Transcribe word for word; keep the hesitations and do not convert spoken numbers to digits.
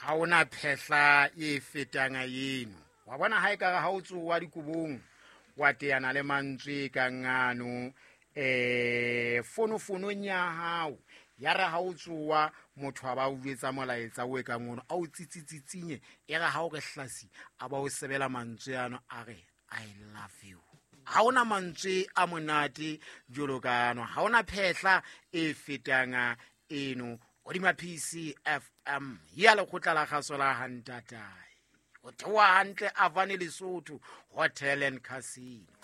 ha ona phehla e fetanga eno wa bona ha e ka ha o tsowa dikubong wa teana le mantswe ka ngano eh fono fono nya hao ya re ha o tsowa motho a ba o jwetsa molaetsa o e ka ngono a o tsitsitsitsinye e re ha o re hlasi a ba o sebela mantswe ano a re I love you. Ha ona mantswe a monate jolo kana ha ona phehla e fetanga eno odima P C F M ya le khotla la gaso la hantatai o thewa hantle Avani Lesotho Hotel and Casino.